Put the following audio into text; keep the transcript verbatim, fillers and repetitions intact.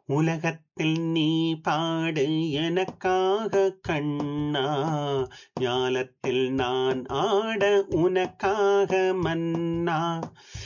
உலகத்தில் நீ பாடு எனக்காக கண்ணா, ஞாலத்தில் நான் ஆட உனக்காக மன்னா.